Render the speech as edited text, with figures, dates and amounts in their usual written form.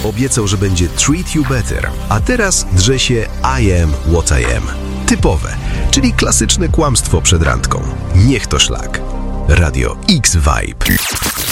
Obiecał, że będzie treat you better, a teraz drze się I am what I am. Typowe, czyli klasyczne kłamstwo przed randką. Niech to szlak. Radio X Vibe.